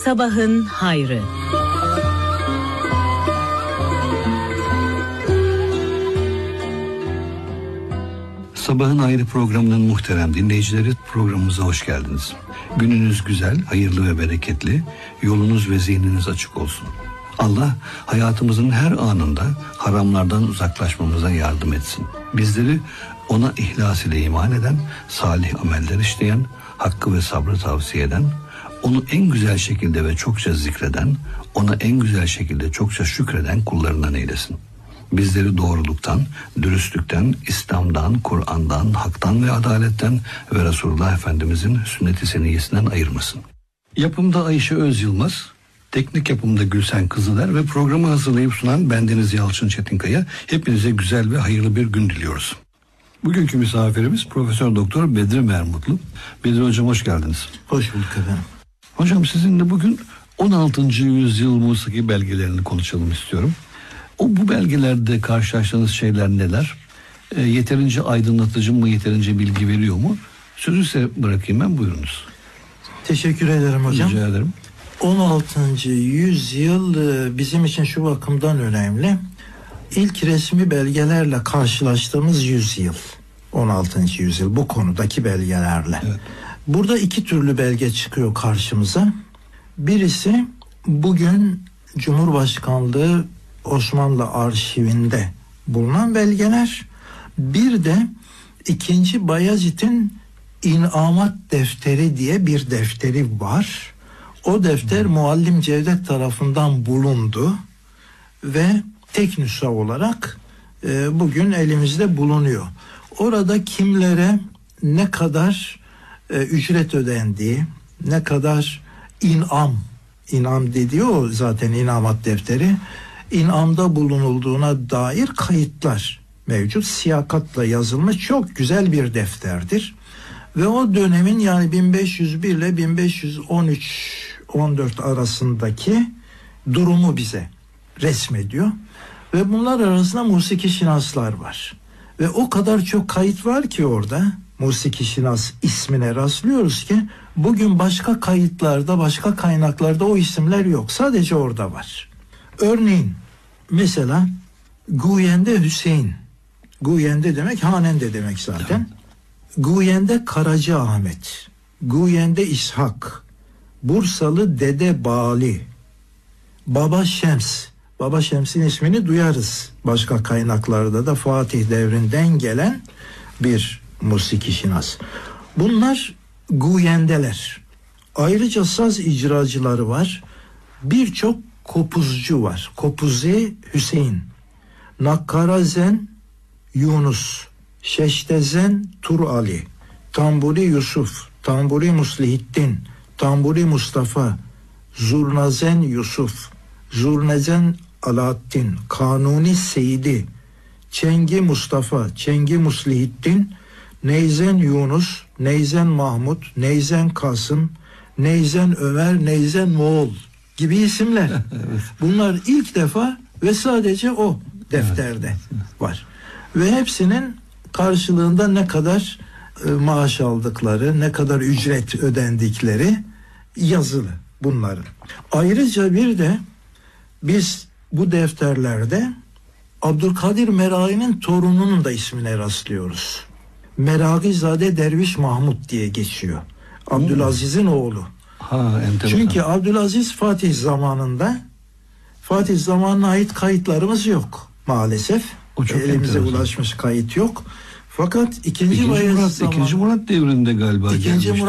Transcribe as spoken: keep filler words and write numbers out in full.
Sabahın hayrı. Sabahın Hayrı programının muhterem dinleyicileri, programımıza hoş geldiniz. Gününüz güzel, hayırlı ve bereketli, yolunuz ve zihniniz açık olsun. Allah hayatımızın her anında haramlardan uzaklaşmamıza yardım etsin. Bizleri ona ihlas ile iman eden, salih ameller işleyen, hakkı ve sabrı tavsiye eden, onu en güzel şekilde ve çokça zikreden, ona en güzel şekilde çokça şükreden kullarından eylesin. Bizleri doğruluktan, dürüstlükten, İslam'dan, Kur'an'dan, haktan ve adaletten ve Resulullah Efendimizin sünnet-i seniyyesinden ayırmasın. Yapımda Ayşe Öz Yılmaz, teknik yapımda Gülsen Kızıler ve programı hazırlayıp sunan bendeniz Yalçın Çetinkaya. Hepinize güzel ve hayırlı bir gün diliyoruz. Bugünkü misafirimiz Profesör Doktor Bedri Mermutlu. Bedri Hocam hoş geldiniz. Hoş bulduk efendim. Hocam sizinle bugün on altıncı yüzyıl musiki belgelerini konuşalım istiyorum. O bu belgelerde karşılaştığınız şeyler neler? E, yeterince aydınlatıcı mı, yeterince bilgi veriyor mu? Sözü size bırakayım ben, buyurunuz. Teşekkür ederim hocam. Rica ederim. on altıncı yüzyıl bizim için şu bakımdan önemli. İlk resmi belgelerle karşılaştığımız yüzyıl. on altıncı yüzyıl bu konudaki belgelerle. Evet. Burada iki türlü belge çıkıyor karşımıza. Birisi bugün Cumhurbaşkanlığı Osmanlı arşivinde bulunan belgeler. Bir de ikinci Bayezid'in İnamat Defteri diye bir defteri var. O defter hmm. Muallim Cevdet tarafından bulundu ve tek nüsha olarak e, bugün elimizde bulunuyor. Orada kimlere ne kadar e, ücret ödendiği, ne kadar inam, inam dediği o zaten İnamat Defteri, inamda bulunulduğuna dair kayıtlar mevcut. Siyakatla yazılmış çok güzel bir defterdir. Ve o dönemin yani bin beş yüz bir ile bin beş yüz on üç on dört arasındaki durumu bize resmediyor. Ve bunlar arasında musiki şinaslar var. Ve o kadar çok kayıt var ki orada musiki şinas ismine rastlıyoruz ki bugün başka kayıtlarda, başka kaynaklarda o isimler yok. Sadece orada var. Örneğin mesela Guyende Hüseyin. Guyende demek Hanende demek zaten. Guyende Karacaahmet, Guyende İshak, Bursalı Dede Bali, Baba Şems. Baba Şems'in ismini duyarız. Başka kaynaklarda da Fatih devrinden gelen bir musiki şinas. Bunlar Guyendeler. Ayrıca saz icracıları var. Birçok kopuzcu var. Kopuzi Hüseyin, Nakkarazen Yunus, Şeştezen Tur Ali, Tamburi Yusuf, Tamburi Muslihittin, Tamburi Mustafa, Zurnazen Yusuf, Zurnezen Alaaddin, Kanuni Seyidi, Çengi Mustafa, Çengi Muslihittin, Neyzen Yunus, Neyzen Mahmut, Neyzen Kasım, Neyzen Ömer, Neyzen Moğol gibi isimler. Evet. Bunlar ilk defa ve sadece o defterde evet. var. Ve hepsinin karşılığında ne kadar e, maaş aldıkları, ne kadar ücret ödendikleri yazılı bunların. Ayrıca bir de biz bu defterlerde Abdülkadir Meragi'nin torununun da ismine rastlıyoruz. Meragizade Derviş Mahmut diye geçiyor. Abdülaziz'in hmm. oğlu. Ha, Çünkü Abdülaziz Fatih zamanında, Fatih zamanına ait kayıtlarımız yok maalesef. Elimize ulaşmış kayıt yok. Fakat ikinci, ikinci Murat, zaman, ikinci Murat devrinde galiba ikinci gelmişti.